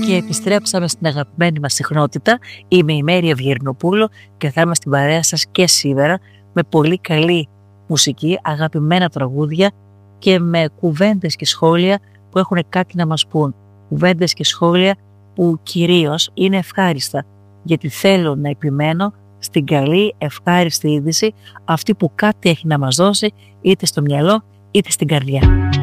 Και επιστρέψαμε στην αγαπημένη μας συχνότητα. Είμαι η Μέρη Ευγερνοπούλου και θα είμαι στην παρέα σας και σήμερα με πολύ καλή μουσική, αγαπημένα τραγούδια και με κουβέντες και σχόλια που έχουν κάτι να μας πούν. Κουβέντες και σχόλια που κυρίως είναι ευχάριστα, γιατί θέλω να επιμένω στην καλή ευχάριστη είδηση, αυτή που κάτι έχει να μας δώσει είτε στο μυαλό είτε στην καρδιά.